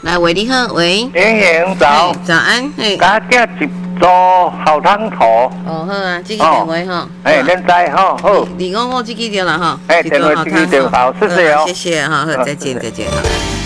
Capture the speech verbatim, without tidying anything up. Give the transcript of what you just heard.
来，喂，你好，喂， 莹莹早， 早安，嘿， 家家一组好汤头。 哦，好啊，这个电话哈， 哎，恁知哈，好， 你五五这个对了哈， 哎，电话这个就好，谢谢哦， 谢谢哈，好，再见，再见哈。